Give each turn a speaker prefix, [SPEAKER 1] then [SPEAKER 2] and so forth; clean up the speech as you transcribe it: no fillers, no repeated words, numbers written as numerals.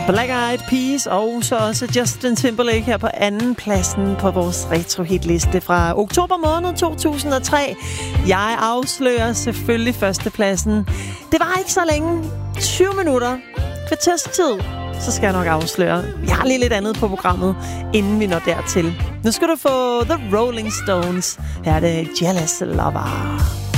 [SPEAKER 1] Black Eyed Peas og så også Justin Timberlake her på anden pladsen på vores retro-hitliste fra oktober måned 2003. Jeg afslører selvfølgelig førstepladsen. Det var ikke så længe. 20 minutter. Kvarters tid. Så skal jeg nok afsløre. Jeg har lige lidt andet på programmet, inden vi når dertil. Nu skal du få The Rolling Stones. Her er det Jealous Lover.